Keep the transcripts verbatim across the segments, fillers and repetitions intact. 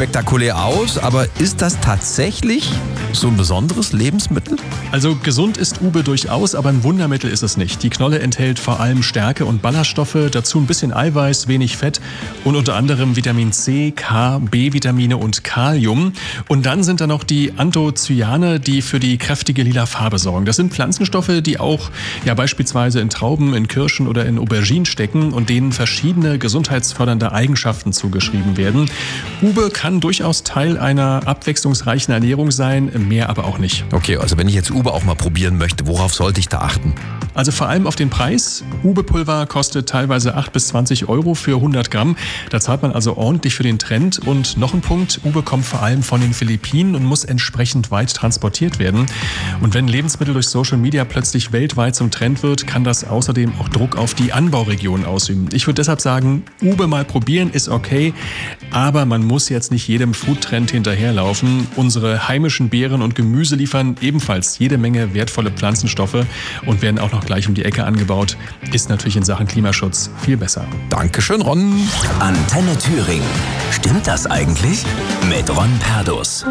spektakulär aus, aber ist das tatsächlich so ein besonderes Lebensmittel? Also gesund ist Ube durchaus, aber ein Wundermittel ist es nicht. Die Knolle enthält vor allem Stärke und Ballaststoffe, dazu ein bisschen Eiweiß, wenig Fett und unter anderem Vitamin C, K, B-Vitamine und Kalium. Und dann sind da noch die Anthocyane, die für die kräftige lila Farbe sorgen. Das sind Pflanzenstoffe, die auch ja beispielsweise in Trauben, in Kirschen oder in Auberginen stecken und denen verschiedene gesundheitsfördernde Eigenschaften zugeschrieben werden. Ube kann durchaus Teil einer abwechslungsreichen Ernährung sein, mehr aber auch nicht. Okay, also wenn ich jetzt Ube auch mal probieren möchte, worauf sollte ich da achten? Also vor allem auf den Preis. Ube-Pulver kostet teilweise acht bis zwanzig Euro für hundert Gramm. Da zahlt man also ordentlich für den Trend. Und noch ein Punkt, Ube kommt vor allem von den Philippinen und muss entsprechend weit transportiert werden. Und wenn Lebensmittel durch Social Media plötzlich weltweit zum Trend wird, kann das außerdem auch Druck auf die Anbauregionen ausüben. Ich würde deshalb sagen, Ube mal probieren ist okay, aber man muss jetzt nicht jedem Foodtrend hinterherlaufen. Unsere heimischen Beeren und Gemüse liefern ebenfalls jede Menge wertvolle Pflanzenstoffe und werden auch noch gleich um die Ecke angebaut. Ist natürlich in Sachen Klimaschutz viel besser. Dankeschön, Ron. Antenne Thüringen. Stimmt das eigentlich? Mit Ron Perdus.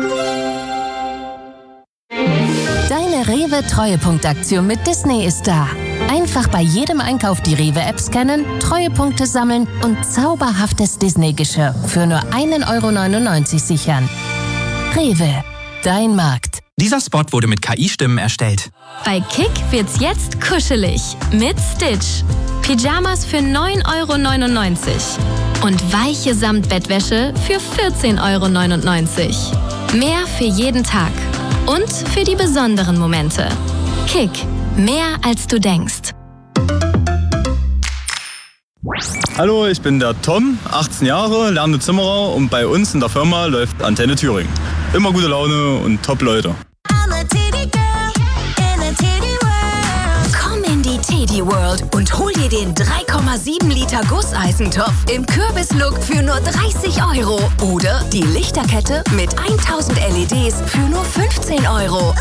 Deine Rewe-Treuepunktaktion mit Disney ist da. Einfach bei jedem Einkauf die Rewe-App scannen, Treuepunkte sammeln und zauberhaftes Disney-Geschirr für nur ein Euro neunundneunzig sichern. Rewe, dein Markt. Dieser Spot wurde mit K I-Stimmen erstellt. Bei Kick wird's jetzt kuschelig mit Stitch. Pyjamas für neun Euro neunundneunzig und weiche Samtbettwäsche für vierzehn Euro neunundneunzig. Mehr für jeden Tag und für die besonderen Momente. Kick, mehr als du denkst. Hallo, ich bin der Tom, achtzehn Jahre, lernende Zimmerer und bei uns in der Firma läuft Antenne Thüringen. Immer gute Laune und top Leute. Komm in die Teddy World und hol dir den drei Komma sieben Liter Gusseisentopf im Kürbislook für nur dreißig Euro. Oder die Lichterkette mit tausend L E Ds für nur fünfzehn Euro.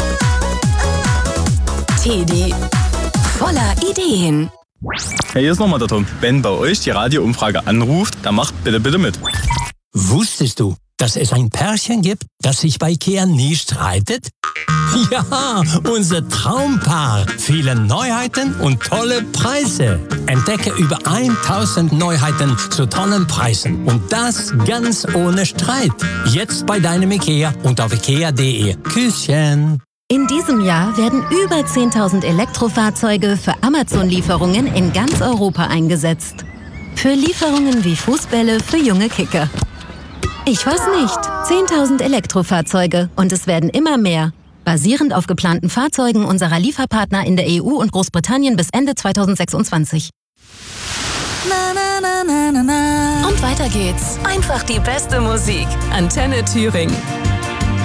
Teddy, voller Ideen. Hey, hier ist nochmal der Tom. Wenn bei euch die Radioumfrage anruft, dann macht bitte, bitte mit. Wusstest du, dass es ein Pärchen gibt, das sich bei IKEA nie streitet? Ja, unser Traumpaar. Viele Neuheiten und tolle Preise. Entdecke über tausend Neuheiten zu tollen Preisen. Und das ganz ohne Streit. Jetzt bei deinem IKEA und auf ikea punkt de. Küsschen. In diesem Jahr werden über zehntausend Elektrofahrzeuge für Amazon-Lieferungen in ganz Europa eingesetzt. Für Lieferungen wie Fußbälle für junge Kicker. Ich weiß nicht. zehntausend Elektrofahrzeuge und es werden immer mehr. Basierend auf geplanten Fahrzeugen unserer Lieferpartner in der E U und Großbritannien bis Ende zweitausendsechsundzwanzig. Na, na, na, na, na, na. Und weiter geht's. Einfach die beste Musik. Antenne Thüringen.